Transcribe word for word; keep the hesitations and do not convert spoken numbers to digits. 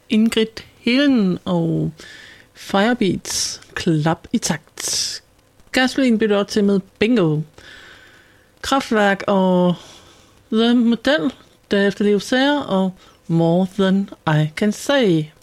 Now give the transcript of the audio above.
Ingrid Helen og Firebeats, klap i takt. Gasolin bytter til med Bingo. Kraftværk og The Model, derefter Leo Sayer og More Than I Can Say.